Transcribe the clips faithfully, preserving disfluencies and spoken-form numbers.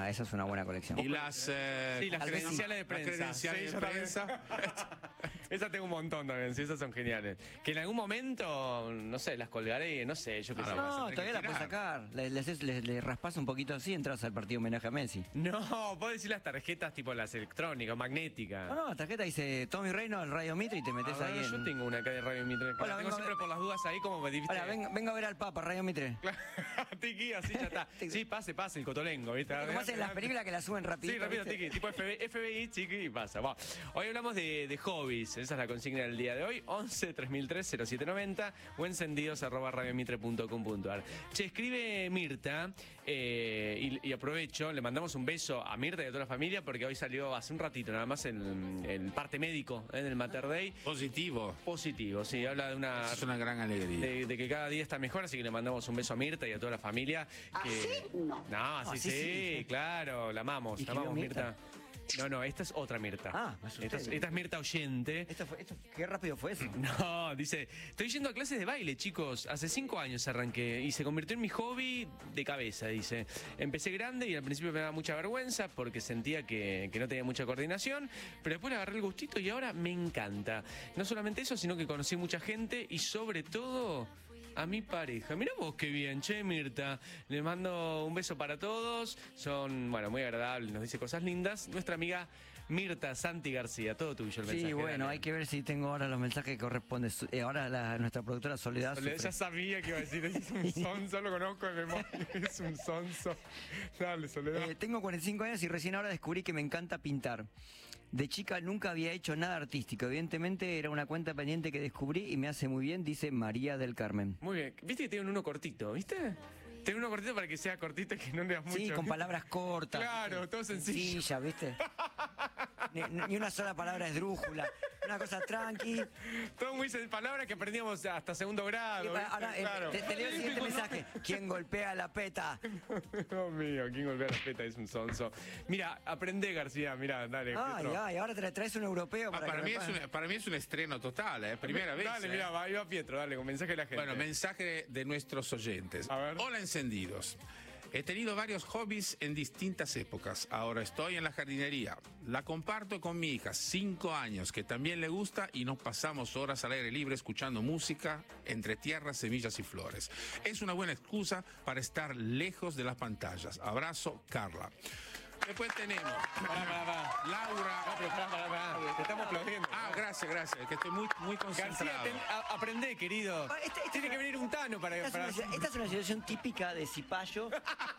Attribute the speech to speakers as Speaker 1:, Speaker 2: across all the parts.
Speaker 1: esa, esa es una buena colección.
Speaker 2: Y las, eh,
Speaker 3: Sí, las
Speaker 1: Tal vez
Speaker 3: credenciales
Speaker 1: sí.
Speaker 3: de prensa.
Speaker 2: las credenciales
Speaker 3: Sí,
Speaker 2: de
Speaker 3: yo también.
Speaker 2: prensa.
Speaker 3: Esas tengo un montón también, sí, esas son geniales. Que en algún momento, no sé, las colgaré, no sé, yo qué sé.
Speaker 2: Ahora vas a
Speaker 1: No,
Speaker 2: tener
Speaker 1: todavía
Speaker 2: que
Speaker 1: la puedes
Speaker 2: tirar.
Speaker 1: sacar. Le, le, haces- le- le raspas un poquito así y entras al partido homenaje a Messi.
Speaker 3: No, puedo decir las tarjetas tipo las electrónicas, magnéticas.
Speaker 1: No, no, la tarjeta dice Tommy Reino, el Radio Mitre y te metes
Speaker 3: Ah,
Speaker 1: ahí
Speaker 3: bueno,
Speaker 1: en...
Speaker 3: yo tengo una acá de Radio Mitre. que
Speaker 1: Hola,
Speaker 3: la tengo
Speaker 1: vengo a
Speaker 3: siempre
Speaker 1: ver-
Speaker 3: por las dudas ahí como me diviste.
Speaker 1: Hola, venga, venga a ver al Papa, Radio Mitre.
Speaker 3: Tiki, así ya está. Sí, pase, pase, el cotolengo, ¿viste?
Speaker 1: Como hacen las películas que la suben rapidito.
Speaker 3: Sí, rápido,
Speaker 1: ¿viste?
Speaker 3: tiki, tipo F B, F B I, chiqui, y pasa. Bueno, hoy hablamos de, de hobbies, esa es la consigna del día de hoy, once tres mil tres cero siete noventa o encendidos arroba radiomitre punto com punto ar. Che, escribe Mirta, eh, y, y aprovecho, le mandamos un beso a Mirta y a toda la familia porque hoy salió hace un ratito nada más el, el parte médico eh, del Mater Day.
Speaker 2: Positivo.
Speaker 3: Positivo, sí, habla de una...
Speaker 2: Es una gran alegría.
Speaker 3: De, de que cada día está mejor, así que le mandamos un beso a Mirta y a toda la familia. Que... No. No, así
Speaker 1: Así
Speaker 3: sí,
Speaker 1: sí.
Speaker 3: claro, la amamos,
Speaker 1: ¿Y
Speaker 3: la
Speaker 1: escribió
Speaker 3: amamos, Mirta.
Speaker 1: Mirta?
Speaker 3: No, no, esta es otra Mirta.
Speaker 1: Ah, me asusté.
Speaker 3: esta, es, esta es Mirta oyente.
Speaker 1: Esto fue, esto, ¿Qué rápido fue eso?
Speaker 3: No, dice, estoy yendo a clases de baile, chicos. Hace cinco años arranqué y se convirtió en mi hobby de cabeza, dice. Empecé grande y al principio me daba mucha vergüenza porque sentía que, que no tenía mucha coordinación, pero después le agarré el gustito y ahora me encanta. No solamente eso, sino que conocí mucha gente y sobre todo... a mi pareja. Mirá vos qué bien, che, Mirta. Le mando un beso para todos. Son, bueno, muy agradables, nos dice cosas lindas. Nuestra amiga Mirta Santi García, todo tuyo el mensaje.
Speaker 1: Sí, bueno,
Speaker 3: dale.
Speaker 1: hay que ver si tengo ahora los mensajes que corresponden. Su- eh, ahora la, nuestra productora Soledad
Speaker 3: Soledad,
Speaker 1: sufre.
Speaker 3: ya sabía que iba a decir, es un sonso, lo conozco de memoria, es un sonso. Dale, Soledad.
Speaker 1: Eh, tengo cuarenta y cinco años y recién ahora descubrí que me encanta pintar. De chica nunca había hecho nada artístico. Evidentemente era una cuenta pendiente que descubrí y me hace muy bien, dice María del Carmen.
Speaker 3: Muy bien, viste que tienen uno cortito, ¿viste? Tienen uno cortito para que sea cortito y que no leas mucho.
Speaker 1: Sí, con palabras cortas.
Speaker 3: Claro,
Speaker 1: ¿viste?
Speaker 3: todo sencillo.
Speaker 1: Sencilla, ¿viste? Ni, ni una sola palabra esdrújula. Una cosa tranqui.
Speaker 3: Todo muy sen- palabras que aprendíamos hasta segundo grado.
Speaker 1: Y,
Speaker 3: ¿viste?
Speaker 1: ahora, eh,
Speaker 3: Claro.
Speaker 1: te, te leo el siguiente mensaje. ¿Quién golpea la peta?
Speaker 3: Dios mío, ¿quién golpea la peta? Es un sonso. Mira, aprende, García, mira, dale.
Speaker 1: Ay,
Speaker 3: Pietro.
Speaker 1: ay, ahora te traes un europeo
Speaker 2: Ah,
Speaker 1: para,
Speaker 2: para,
Speaker 1: que
Speaker 2: mí
Speaker 1: me
Speaker 2: es
Speaker 1: pague.
Speaker 2: un, para mí es un estreno total, ¿eh? Primera vez.
Speaker 3: Dale,
Speaker 2: ¿eh?
Speaker 3: mira, va, ahí va Pietro, dale, con mensaje de la gente.
Speaker 2: Bueno, mensaje de nuestros oyentes.
Speaker 3: A ver.
Speaker 2: Hola, encendidos. He tenido varios hobbies en distintas épocas. Ahora estoy en la jardinería. La comparto con mi hija, cinco años, que también le gusta y nos pasamos horas al aire libre escuchando música entre tierras, semillas y flores. Es una buena excusa para estar lejos de las pantallas. Abrazo, Carla. Después tenemos
Speaker 3: Pará, pará, pará.
Speaker 2: Laura.
Speaker 3: No, pero pará, pará, pará. Te estamos aplaudiendo.
Speaker 2: Ah, gracias, gracias. Que estoy muy, muy
Speaker 3: García,
Speaker 2: concentrado.
Speaker 3: ten- a- aprendé, querido.
Speaker 1: Ah, esta- esta
Speaker 3: Tiene
Speaker 1: es
Speaker 3: que
Speaker 1: una-
Speaker 3: venir un tano para...
Speaker 1: Esta
Speaker 3: para...
Speaker 1: es, una, esta es una situación típica de Cipayo.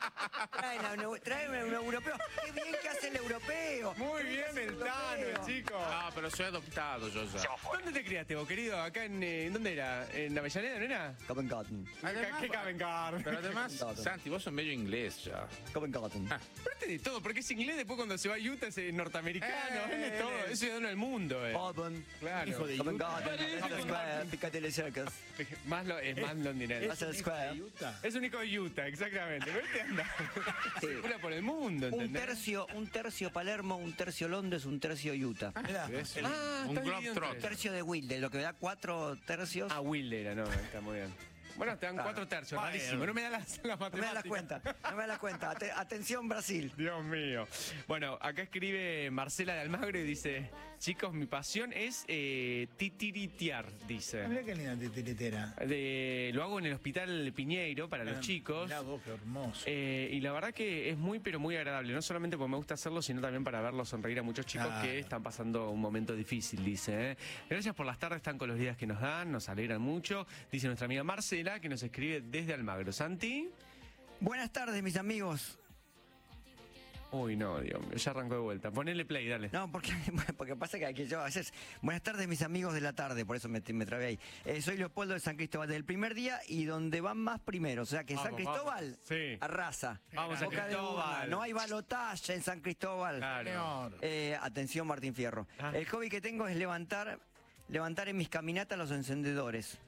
Speaker 1: Traen a un, traen a un europeo. ¡Qué bien que hace el europeo!
Speaker 3: Muy
Speaker 1: ¡Qué
Speaker 3: bien
Speaker 1: hace
Speaker 3: el
Speaker 1: europeo!
Speaker 3: tano, chico.
Speaker 2: Ah, pero soy adoptado yo ya.
Speaker 3: ¿Dónde te criaste vos, querido? Acá en... eh, ¿en ¿Dónde era? ¿En Avellaneda, no era?
Speaker 1: Covent Garden.
Speaker 2: Además,
Speaker 3: ¿Qué Covent Garden?
Speaker 2: Pero además,
Speaker 1: Adoptado.
Speaker 2: Santi, vos sos medio inglés ya.
Speaker 1: Covent Garden.
Speaker 2: Ah,
Speaker 3: Aparte de todo, porque es inglés, después cuando se va a Utah es eh, norteamericano,
Speaker 2: Eh,
Speaker 3: es todo, es ciudadano del mundo, eh.
Speaker 1: Auburn.
Speaker 3: Claro.
Speaker 2: hijo de
Speaker 1: Covent
Speaker 2: Utah.
Speaker 1: Garden. Leicester Square. Piccadilly Circus.
Speaker 3: Más lo, es más londinense.
Speaker 1: Leicester Square.
Speaker 3: Es un hijo de Utah, exactamente. ¿Ves? Te anda.
Speaker 1: Sí.
Speaker 3: Circula por el mundo,
Speaker 1: Un
Speaker 3: ¿entendés?
Speaker 1: tercio, un tercio Palermo, un tercio Londres, un tercio Utah.
Speaker 2: ¿ves? El-
Speaker 3: Ah,
Speaker 2: un
Speaker 3: está dividido
Speaker 2: globetrotter.
Speaker 1: Un tercio de Wilde, lo que da cuatro tercios.
Speaker 3: Ah, Wilde era, no, está muy bien. Bueno, te dan
Speaker 1: Claro.
Speaker 3: cuatro tercios,
Speaker 1: Bueno.
Speaker 3: rarísimo. No me da las, las
Speaker 1: No me das
Speaker 3: matemáticas.
Speaker 1: cuenta, no me das cuenta. Ate- atención, Brasil.
Speaker 3: Dios mío. Bueno, acá escribe Marcela de Almagro y dice: chicos, mi pasión es eh, titiritear, dice.
Speaker 4: Mirá qué linda titiritera.
Speaker 3: De, lo hago en el hospital Piñeiro para los chicos.
Speaker 4: Mirá vos, qué hermoso.
Speaker 3: Eh, y la verdad que es muy, pero muy agradable. No solamente porque me gusta hacerlo, sino también para verlos sonreír a muchos chicos
Speaker 4: Claro.
Speaker 3: que están pasando un momento difícil, dice. ¿eh? Gracias por las tardes tan coloridas que nos dan, nos alegran mucho. Dice nuestra amiga Marcela, que nos escribe desde Almagro. Santi.
Speaker 1: Buenas tardes, mis amigos.
Speaker 3: Uy, no, Dios mío, ya arrancó de vuelta. Ponele play, dale.
Speaker 1: No, porque, porque pasa que aquí yo a veces... Buenas tardes, mis amigos de la tarde, por eso me, me trabé ahí. Eh, soy Leopoldo de San Cristóbal del primer día y donde van más primero. O sea que San
Speaker 3: Vamos,
Speaker 1: Cristóbal
Speaker 3: vamos. Sí.
Speaker 1: arrasa.
Speaker 3: Vamos, San
Speaker 1: Boca de
Speaker 3: Cristóbal.
Speaker 1: urna. No hay balotaje en San Cristóbal.
Speaker 3: Claro.
Speaker 4: Señor.
Speaker 1: Eh, atención, Martín Fierro.
Speaker 3: Ah.
Speaker 1: El hobby que tengo es levantar, levantar en mis caminatas los encendedores.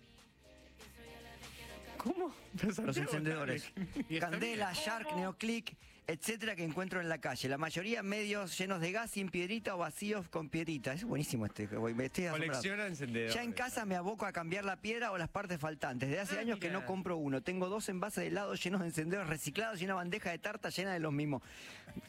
Speaker 3: ¿Cómo?
Speaker 1: Los encendedores.
Speaker 2: Y está
Speaker 1: Candela,
Speaker 2: bien.
Speaker 1: Shark, Neoclick, etcétera, que encuentro en la calle. La mayoría medios llenos de gas sin piedrita o vacíos con piedrita. Es buenísimo este juego. Me estoy asombrado.
Speaker 3: Colecciona encendedores.
Speaker 1: Ya en casa me aboco a cambiar la piedra o las partes faltantes. Desde hace
Speaker 3: Ah,
Speaker 1: años que
Speaker 3: mira.
Speaker 1: no compro uno. Tengo dos envases de helado llenos de encendedores reciclados y una bandeja de tarta llena de los mismos.